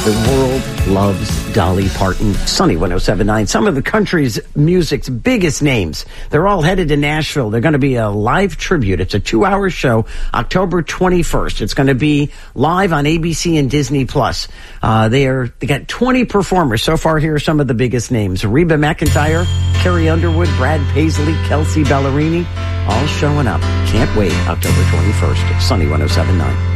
The world loves Dolly Parton. Sunny 107.9. Some of the country's music's biggest names. They're all headed to Nashville. They're going to be a live tribute. It's a 2-hour show, October 21st. It's going to be live on ABC and Disney+. They got 20 performers. So far, here are some of the biggest names. Reba McEntire, Carrie Underwood, Brad Paisley, Kelsea Ballerini, all showing up. Can't wait. October 21st. Sunny 107.9.